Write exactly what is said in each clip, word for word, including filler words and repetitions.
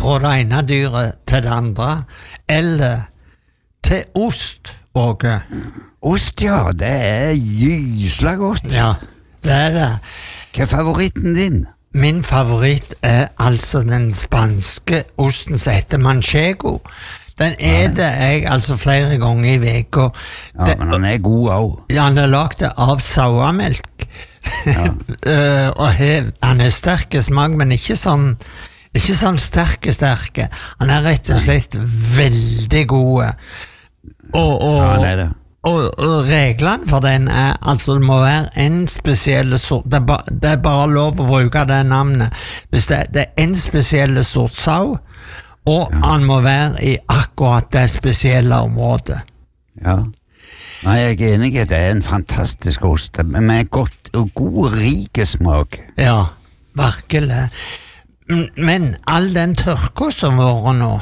fra det ene dyret til det andre, eller til ost, Åge. Ost, ja, det er gysla godt. Ja, det er det. Hva er favoritten din? Min favoritt er altså den spanske osten som heter manchego. Den eter jeg altså flere ganger i veka. Ja, men den er god også. Ja, han er lagt av sauemelk. Ja. uh, og he, han er sterk i smak, men ikke sånn ikke sånn sterke sterke. Han er rett og slett veldig gode. Og, og, ja, han er det. Og, og reglene for den er altså det må være en spesiell sort det er, ba, det er bare lov å bruke det navnet hvis det, det er en spesiell sort sau og ja. Han må være i akkurat det spesielle området. Ja. Nei, jeg er enig, det er en fantastisk ost med godt og god rik smak. Ja, virkelig. Men all den tørka som var nå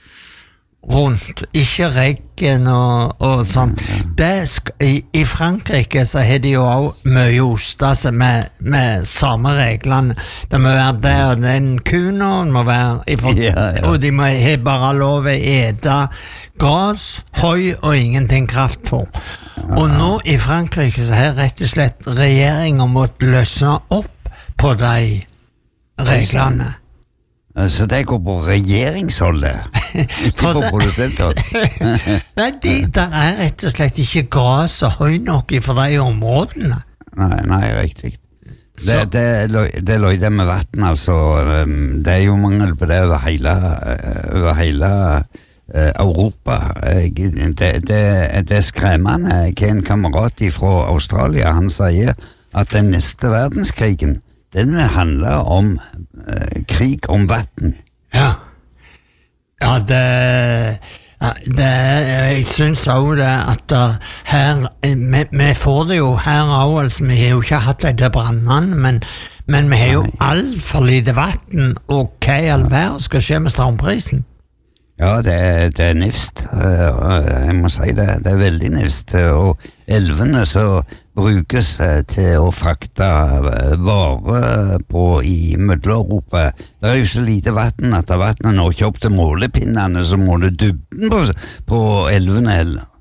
rundt, ikke reggen og, og sånn. Det sk- i, I Frankrike så har de jo også mye ost, altså med, med samme reglene. Det må være det og den kuna, det må være, for, ja, ja. Og de må ha bare lov å ete gras, høy og ingenting kraftfôr. Og nå i Frankrike så har rett og slett regjeringen måttet løsne opp på de reglene. Så det går på regjeringsholdet, ikke på produsenthold. Nei, de, der er rett og slett ikke gras og høy nok for de områdene. Nei, nei, riktig. Det, det, det løyde med vatten, altså. Det er jo mangel på det over hele, over hele uh, Europa. Det, det, det er skremmende. En kamerat fra Australia, han sier at den neste verdenskrigen, den vil handle om uh, krig om vatten. Ja. Ja, det, det jeg synes også det at uh, her, vi, vi får det jo her også, altså, vi har jo ikke hatt det brannene, men, men vi har jo alt for lite vatten, og hva i all verden skal skje med strømprisen? Ja, det er, det er nifst, jeg må si det, det er veldig nifst, og elvene så brukes til å frakte varer på i Mødler-Europa. Det er jo så lite vatten at vattnet når ikke opp til målepinnene, så må det dybden på, på elvene